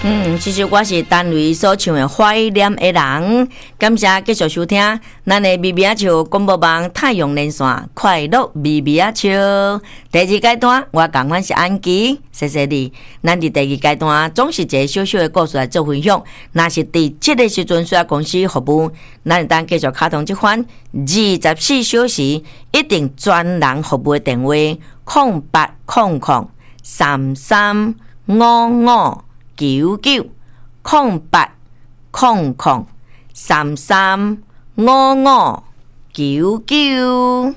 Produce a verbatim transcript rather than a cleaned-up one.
嗯，其实我是单位所唱的怀念的人，感谢继续收听咱的咪咪仔笑广播网太阳连线快乐咪咪仔笑第二阶段，我共款是安琪，谢谢你。咱伫第二阶段总是一个小小的故事来做分享，若是伫这个时阵需要公司服务，咱当继续卡通这款二十四小时一定专人服务的电话：空八空空三三五五。九九空八空空三三五五九九。